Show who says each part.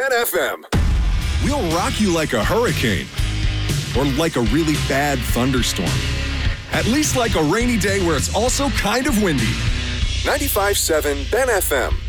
Speaker 1: Ben FM.
Speaker 2: We'll rock you like a hurricane or like a really bad thunderstorm. At least like a rainy day where it's also kind of windy.
Speaker 1: 95.7 Ben FM.